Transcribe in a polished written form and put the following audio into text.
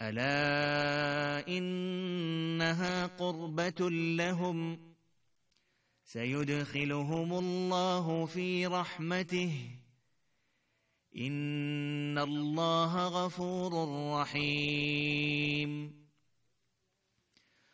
ألا إنها قربة لهم سيدخلهم الله في رحمته إن الله غفور رحيم.